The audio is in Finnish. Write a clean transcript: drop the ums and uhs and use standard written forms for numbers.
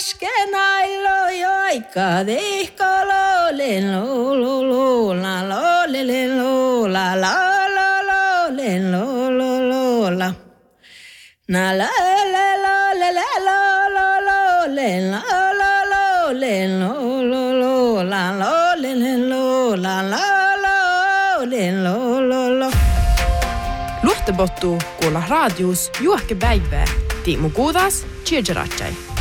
laskenailo joikka dihkolo len lo lo lo la lo le lo la la la la len lo lo lo la na la la la la la la la len la la la len lo lo lo la lo len lo la la la len lo lo lo. Luhtebottu kuulla radius juohke päivää. Tiimu kuudas, tjejeratsai.